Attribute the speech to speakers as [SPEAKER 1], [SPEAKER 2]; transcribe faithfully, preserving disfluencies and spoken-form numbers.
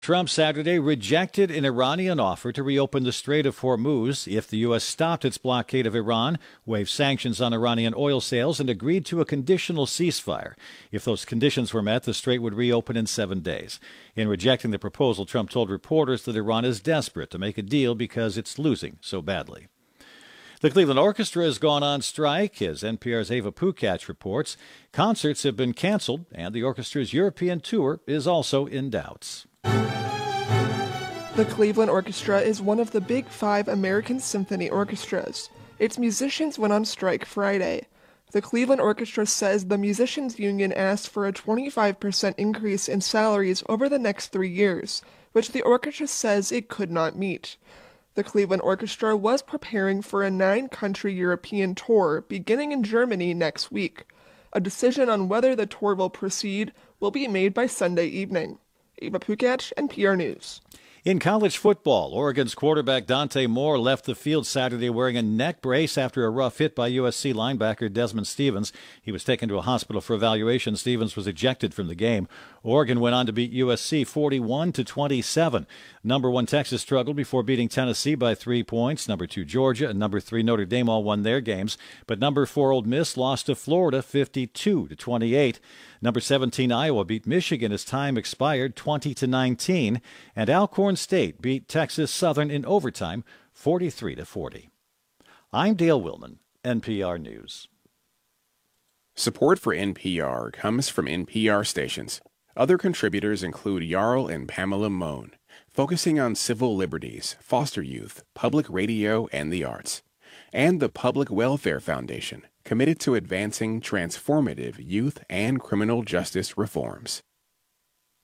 [SPEAKER 1] Trump Saturday rejected an Iranian offer to reopen the Strait of Hormuz if the U S stopped its blockade of Iran, waived sanctions on Iranian oil sales, and agreed to a conditional ceasefire. If those conditions were met, the strait would reopen in seven days. In rejecting the proposal, Trump told reporters that Iran is desperate to make a deal because it's losing so badly. The Cleveland Orchestra has gone on strike. As N P R's Ava Pukach reports, concerts have been canceled, and the orchestra's European tour is also in doubts.
[SPEAKER 2] The Cleveland Orchestra is one of the big five American symphony orchestras. Its musicians went on strike Friday. The Cleveland Orchestra says the musicians' union asked for a twenty-five percent increase in salaries over the next three years, which the orchestra says it could not meet. The Cleveland Orchestra was preparing for a nine-country European tour beginning in Germany next week. A decision on whether the tour will proceed will be made by Sunday evening. Ava Pukach, N P R News.
[SPEAKER 1] In college football, Oregon's quarterback Dante Moore left the field Saturday wearing a neck brace after a rough hit by U S C linebacker Desmond Stevens. He was taken to a hospital for evaluation. Stevens was ejected from the game. Oregon went on to beat U S C forty-one to twenty-seven. Number one Texas struggled before beating Tennessee by three points. Number two Georgia and number three Notre Dame all won their games. But number four Ole Miss lost to Florida fifty-two to twenty-eight. Number seventeen Iowa beat Michigan as time expired twenty to nineteen. And Alcorn State beat Texas Southern in overtime forty-three to forty. I'm Dale Willman, N P R News.
[SPEAKER 3] Support for N P R comes from N P R stations. Other contributors include Jarl and Pamela Mohn, focusing on civil liberties, foster youth, public radio, and the arts. And the Public Welfare Foundation, committed to advancing transformative youth and criminal justice reforms.